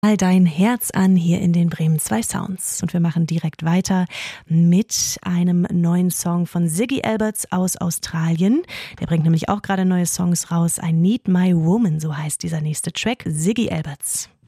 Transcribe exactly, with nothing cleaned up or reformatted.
All dein Herz an hier in den Bremen zwei Sounds. Und wir machen direkt weiter mit einem neuen Song von Ziggy Alberts aus Australien. Der bringt nämlich auch gerade neue Songs raus. I Need My Woman, so heißt dieser nächste Track. Ziggy Alberts.